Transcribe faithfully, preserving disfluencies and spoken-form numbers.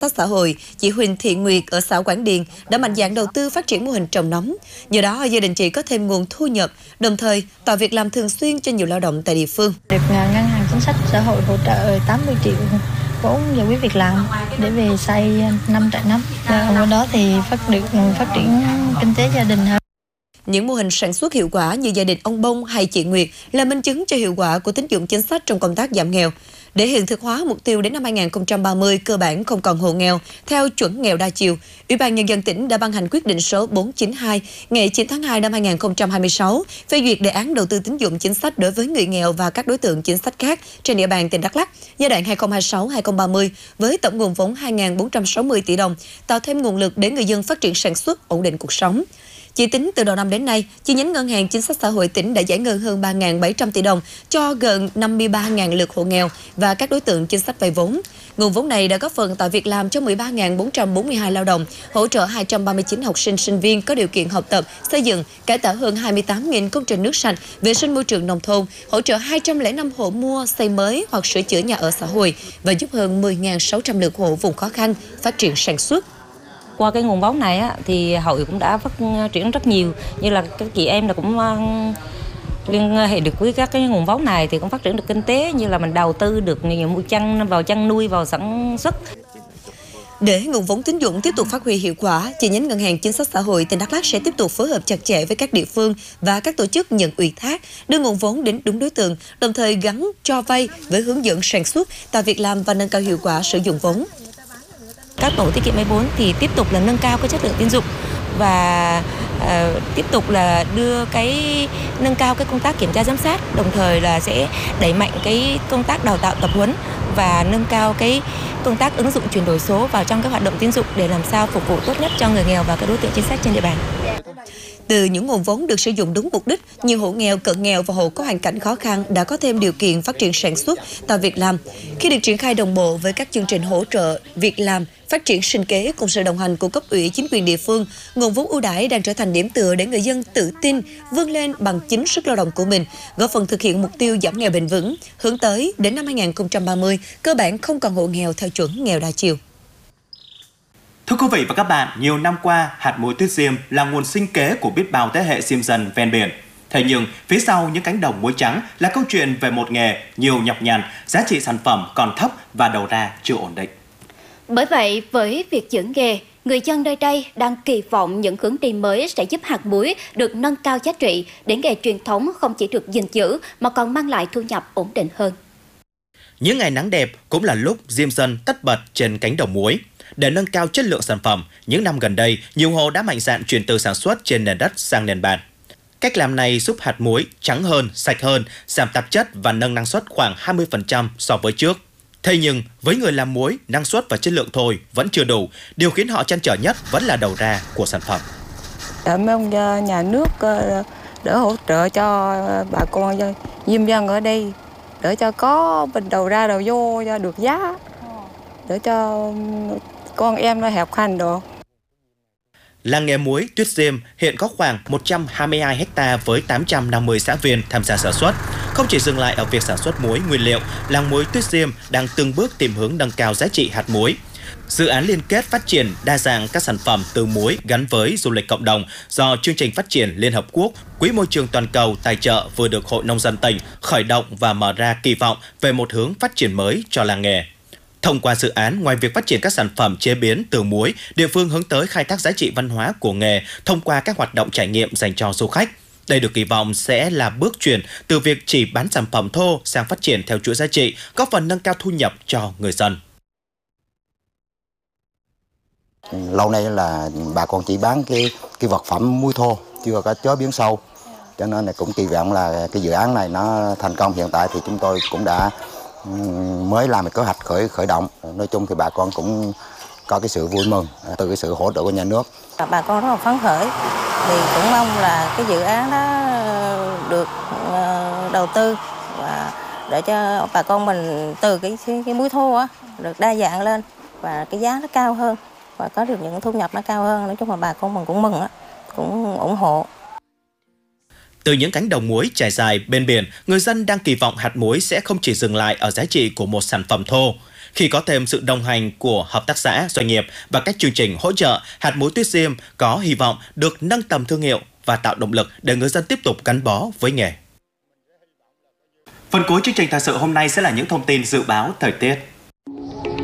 xã hội, chị Huỳnh Thị Nguyệt ở xã Quảng Điền đã mạnh dạn đầu tư phát triển mô hình trồng nấm. Nhờ đó, gia đình chị có thêm nguồn thu nhập, đồng thời tạo việc làm thường xuyên cho nhiều lao động tại địa phương. Được ngân hàng chính sách xã hội hỗ trợ tám mươi triệu vốn giải quyết việc làm để về xây năm trại nấm. Ở đó thì phát được phát triển kinh tế gia đình hơn. Những mô hình sản xuất hiệu quả như gia đình ông Bông hay chị Nguyệt là minh chứng cho hiệu quả của tín dụng chính sách trong công tác giảm nghèo. Để hiện thực hóa mục tiêu đến năm hai nghìn không trăm ba mươi cơ bản không còn hộ nghèo theo chuẩn nghèo đa chiều, Ủy ban Nhân dân tỉnh đã ban hành quyết định số bốn trăm chín mươi hai ngày chín tháng hai năm hai nghìn không trăm hai mươi sáu phê duyệt đề án đầu tư tín dụng chính sách đối với người nghèo và các đối tượng chính sách khác trên địa bàn tỉnh Đắk Lắk giai đoạn hai nghìn không trăm hai mươi sáu đến hai nghìn không trăm ba mươi với tổng nguồn vốn hai nghìn bốn trăm sáu mươi tỷ đồng, tạo thêm nguồn lực để người dân phát triển sản xuất, ổn định cuộc sống. Chỉ tính từ đầu năm đến nay, chi nhánh Ngân hàng Chính sách Xã hội tỉnh đã giải ngân hơn ba nghìn bảy trăm tỷ đồng cho gần năm mươi ba nghìn lượt hộ nghèo và các đối tượng chính sách vay vốn. Nguồn vốn này đã góp phần tạo việc làm cho mười ba nghìn bốn trăm bốn mươi hai lao động, hỗ trợ hai trăm ba mươi chín học sinh sinh viên có điều kiện học tập, xây dựng, cải tạo hơn hai mươi tám nghìn công trình nước sạch, vệ sinh môi trường nông thôn, hỗ trợ hai trăm lẻ năm hộ mua, xây mới hoặc sửa chữa nhà ở xã hội và giúp hơn mười nghìn sáu trăm lượt hộ vùng khó khăn phát triển sản xuất. Qua cái nguồn vốn này á, thì hội cũng đã phát triển rất nhiều, như là các chị em là cũng liên hệ được với các cái nguồn vốn này thì cũng phát triển được kinh tế, như là mình đầu tư được nhiều chăn vào chăn nuôi, vào sản xuất. Để nguồn vốn tín dụng tiếp tục phát huy hiệu quả, chi nhánh Ngân hàng Chính sách Xã hội tỉnh Đắk Lắk sẽ tiếp tục phối hợp chặt chẽ với các địa phương và các tổ chức nhận ủy thác, đưa nguồn vốn đến đúng đối tượng, đồng thời gắn cho vay với hướng dẫn sản xuất, tạo việc làm và nâng cao hiệu quả sử dụng vốn. Các tổ tiết kiệm vay vốn thì tiếp tục là nâng cao cái chất lượng tín dụng và uh, tiếp tục là đưa cái nâng cao cái công tác kiểm tra giám sát, đồng thời là sẽ đẩy mạnh cái công tác đào tạo tập huấn và nâng cao cái công tác ứng dụng chuyển đổi số vào trong các hoạt động tín dụng để làm sao phục vụ tốt nhất cho người nghèo và các đối tượng chính sách trên địa bàn. Từ những nguồn vốn được sử dụng đúng mục đích, nhiều hộ nghèo, cận nghèo và hộ có hoàn cảnh khó khăn đã có thêm điều kiện phát triển sản xuất, tạo việc làm. Khi được triển khai đồng bộ với các chương trình hỗ trợ việc làm, phát triển sinh kế cùng sự đồng hành của cấp ủy chính quyền địa phương, nguồn vốn ưu đãi đang trở thành điểm tựa để người dân tự tin vươn lên bằng chính sức lao động của mình, góp phần thực hiện mục tiêu giảm nghèo bền vững, hướng tới đến năm hai nghìn không trăm ba mươi cơ bản không còn hộ nghèo theo chuẩn nghèo đa chiều. Thưa quý vị và các bạn, nhiều năm qua, hạt muối tuyết diêm là nguồn sinh kế của biết bao thế hệ diêm dân ven biển. Thế nhưng, phía sau những cánh đồng muối trắng là câu chuyện về một nghề nhiều nhọc nhằn, giá trị sản phẩm còn thấp và đầu ra chưa ổn định. Bởi vậy, với việc giữ nghề, người dân nơi đây đang kỳ vọng những hướng đi mới sẽ giúp hạt muối được nâng cao giá trị để nghề truyền thống không chỉ được gìn giữ mà còn mang lại thu nhập ổn định hơn. Những ngày nắng đẹp cũng là lúc diêm dân tất bật trên cánh đồng muối. Để nâng cao chất lượng sản phẩm, những năm gần đây, nhiều hộ đã mạnh dạn chuyển từ sản xuất trên nền đất sang nền bàn. Cách làm này giúp hạt muối trắng hơn, sạch hơn, giảm tạp chất và nâng năng suất khoảng hai mươi phần trăm so với trước. Thế nhưng, với người làm muối, năng suất và chất lượng thôi vẫn chưa đủ. Điều khiến họ trăn trở nhất vẫn là đầu ra của sản phẩm. Mong nhà nước đỡ hỗ trợ cho bà con diêm dân ở đây, để cho có bình đầu ra đầu vô cho được giá, để cho con em nó học hành được. Làng nghề muối Tuyết Diêm hiện có khoảng một trăm hai mươi hai héc ta với tám trăm năm mươi xã viên tham gia sản xuất. Không chỉ dừng lại ở việc sản xuất muối nguyên liệu, làng muối Tuyết Diêm đang từng bước tìm hướng nâng cao giá trị hạt muối. Dự án liên kết phát triển đa dạng các sản phẩm từ muối gắn với du lịch cộng đồng do Chương trình Phát triển Liên Hợp Quốc, Quỹ Môi trường Toàn cầu tài trợ vừa được Hội Nông dân tỉnh khởi động và mở ra kỳ vọng về một hướng phát triển mới cho làng nghề. Thông qua dự án, ngoài việc phát triển các sản phẩm chế biến từ muối, địa phương hướng tới khai thác giá trị văn hóa của nghề thông qua các hoạt động trải nghiệm dành cho du khách. Đây được kỳ vọng sẽ là bước chuyển từ việc chỉ bán sản phẩm thô sang phát triển theo chuỗi giá trị, góp phần nâng cao thu nhập cho người dân. Lâu nay là bà con chỉ bán cái cái vật phẩm muối thô, chưa có chế biến sâu. Cho nên là cũng kỳ vọng là cái dự án này nó thành công. Hiện tại thì chúng tôi cũng đã mới làm một kế hoạch khởi khởi động. Nói chung thì bà con cũng có cái sự vui mừng từ cái sự hỗ trợ của nhà nước. Bà con rất là phấn khởi, thì cũng mong là cái dự án đó được đầu tư và để cho bà con mình từ cái cái muối thô á được đa dạng lên và cái giá nó cao hơn và có được những thu nhập nó cao hơn. Nói chung là bà con mình cũng mừng á, cũng ủng hộ. Từ những cánh đồng muối trải dài bên biển, người dân đang kỳ vọng hạt muối sẽ không chỉ dừng lại ở giá trị của một sản phẩm thô. Khi có thêm sự đồng hành của hợp tác xã, doanh nghiệp và các chương trình hỗ trợ, hạt muối Tuyết Diêm có hy vọng được nâng tầm thương hiệu và tạo động lực để người dân tiếp tục gắn bó với nghề. Phần cuối chương trình thời sự hôm nay sẽ là những thông tin dự báo thời tiết.